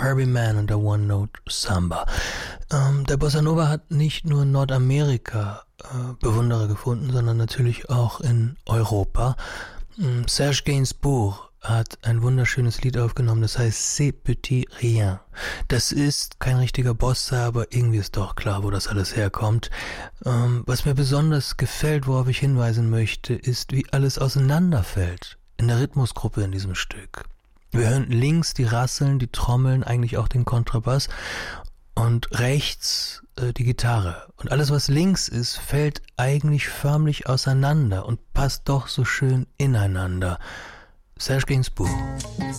Herbie Mann und der One Note Samba. Der Bossa Nova hat nicht nur in Nordamerika Bewunderer gefunden, sondern natürlich auch in Europa. Serge Gainsbourg hat ein wunderschönes Lied aufgenommen, das heißt C'est Petit Rien. Das ist kein richtiger Bossa, aber irgendwie ist doch klar, wo das alles herkommt. Was mir besonders gefällt, worauf ich hinweisen möchte, ist, wie alles auseinanderfällt in der Rhythmusgruppe in diesem Stück. Wir hören links die Rasseln, die Trommeln, eigentlich auch den Kontrabass und rechts die Gitarre. Und alles, was links ist, fällt eigentlich förmlich auseinander und passt doch so schön ineinander. Serge Gainsbourg.